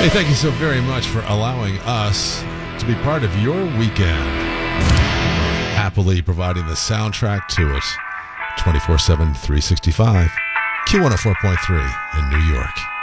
Hey, thank you so very much for allowing us to be part of your weekend. Happily providing the soundtrack to it 24/7, 365. Q104.3 in New York.